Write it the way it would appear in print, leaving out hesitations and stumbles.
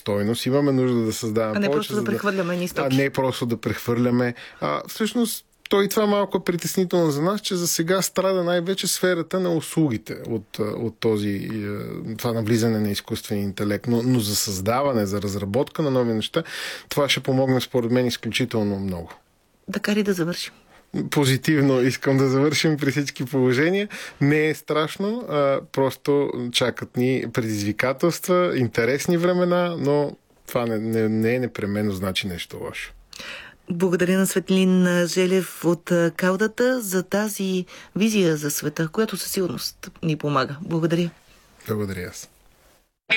стойност, имаме нужда да създаваме повече. А не повече, просто да прехвърляме ни стоки. А не просто да прехвърляме. Всъщност, и това малко е притеснително за нас, че за сега страда най-вече сферата на услугите от това навлизане на изкуствен интелект. Но за създаване, за разработка на нови неща, това ще помогне според мен изключително много. Така ли да завършим? Позитивно искам да завършим при всички положения. Не е страшно, просто чакат ни предизвикателства, интересни времена, но това не е непременно значи нещо лошо. Благодаря на Светлин Желев от Каудата за тази визия за света, която със сигурност ни помага. Благодаря. Благодаря аз.